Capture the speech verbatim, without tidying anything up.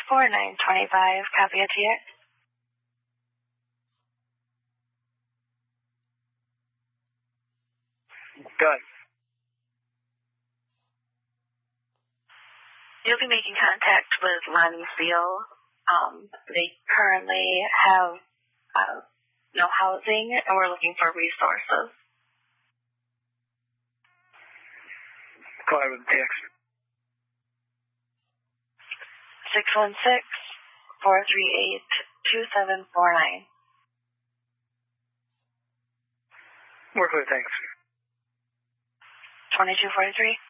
four nine two five. Copy it here. Good. You'll be making contact with Lonnie Seal. Um, they currently have uh, no housing, and we're looking for resources. Go ahead with the text. six one six, four three eight, two seven four nine. Work with it, thanks. twenty-two forty-three.